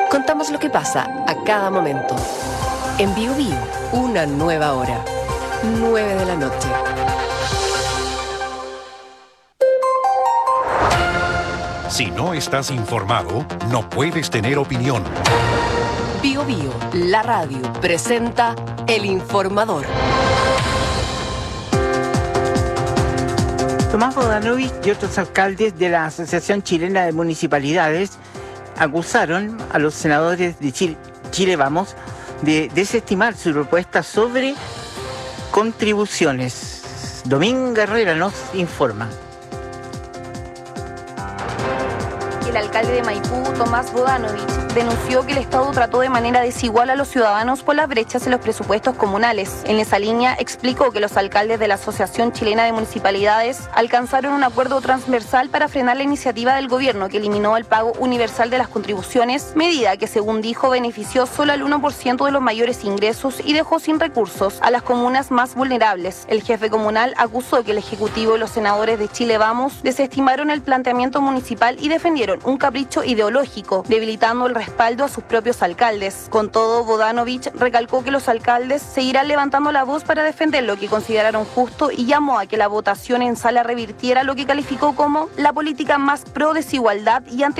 Contamos lo que pasa a cada momento. En Bio Bio, una nueva hora. 9 de la noche. Si no estás informado, no puedes tener opinión. Bio Bio, la radio, presenta El Informador. Tomás Bodanovich y otros alcaldes de la Asociación Chilena de Municipalidades acusaron a los senadores de Chile Vamos de desestimar su propuesta sobre contribuciones. Dominga Herrera nos informa. El alcalde de Maipú, Tomás Bodanovich, denunció que el Estado trató de manera desigual a los ciudadanos por las brechas en los presupuestos comunales. En esa línea, explicó que los alcaldes de la Asociación Chilena de Municipalidades alcanzaron un acuerdo transversal para frenar la iniciativa del gobierno que eliminó el pago universal de las contribuciones, medida que, según dijo, benefició solo al 1% de los mayores ingresos y dejó sin recursos a las comunas más vulnerables. El jefe comunal acusó que el Ejecutivo y los senadores de Chile Vamos desestimaron el planteamiento municipal y defendieron un capricho ideológico, debilitando el respaldo a sus propios alcaldes. Con todo, Bodanovich recalcó que los alcaldes seguirán levantando la voz para defender lo que consideraron justo y llamó a que la votación en sala revirtiera lo que calificó como la política más pro desigualdad y